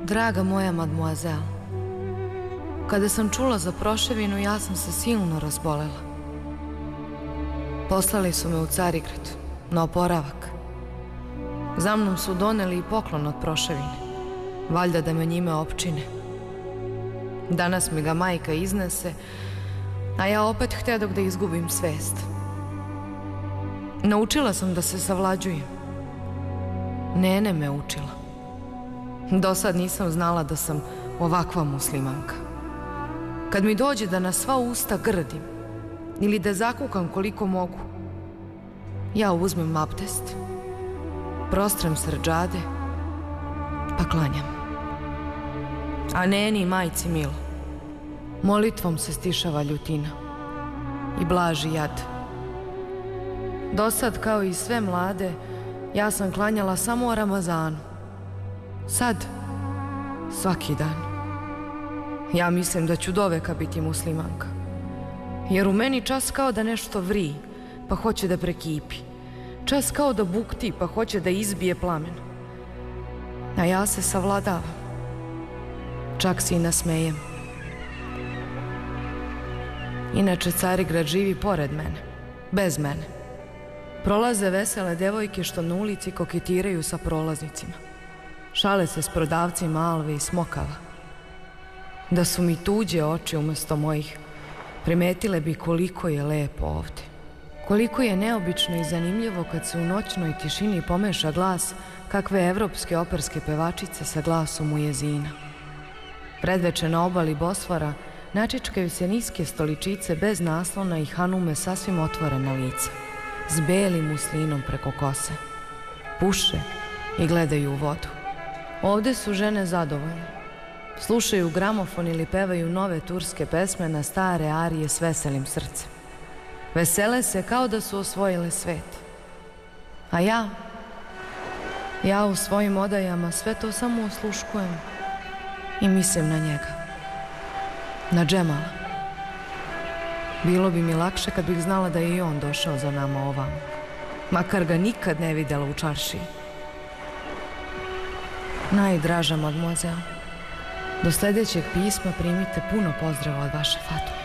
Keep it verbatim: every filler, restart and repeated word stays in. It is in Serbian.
Draga moja mademoiselle, kada sam čula za Proševinu, ja sam se silno razbolela. Poslali su me u Carigrad, na oporavak. Za mnom su doneli i poklon od Proševine, valjda da me njime opčine. Danas mi ga majka iznese, a ja opet htedog da izgubim svest. Naučila sam da se savlađujem. Nene me učila. Do sad nisam znala da sam ovakva muslimanka. Kad mi dođe da na sva usta grdim ili da zakukam koliko mogu, ja uzmem abdest, prostrem srđade, pa klanjam. A neni majci milo, molitvom se stišava ljutina i blaži jad. Do sad, kao i sve mlade, ja sam klanjala samo o Ramazanu. Sad, svaki dan. Ja mislim da ću doveka biti muslimanka. Jer u meni čas kao da nešto vri, pa hoće da prekipi. Čas kao da bukti, pa hoće da izbije plamen. A ja se savladavam. Čak se i nasmejem. Inače, Carigrad živi pored mene, bez mene. Prolaze vesele devojke što na ulici koketiraju sa prolaznicima. Šale se s prodavcima alve i smokava. Da su mi tuđe oči umesto mojih, primetile bi koliko je lepo ovde. Koliko je neobično i zanimljivo kad se u noćnoj tišini pomeša glas kakve evropske operske pevačice sa glasom mujezina. Predveče na obali Bosfora načičkaju se niske stoličice bez naslona i hanume sasvim otvorena lica, s belim muslinom preko kose. Puše i gledaju u vodu. Ovde su žene zadovoljne. Slušaju gramofon ili pevaju nove turske pesme na stare arije s veselim srcem. Vesele se kao da su osvojile svet. A ja, ja u svojim odajama sve to samo osluškujem i mislim na njega. Na Džemala. Bilo bi mi lakše kad bih znala da je i on došao za nama ovamo. Makar ga nikad ne videla u čaršiji. Najdraža mademoiselle, do sledećeg pisma primite puno pozdrava od vaše Fatume.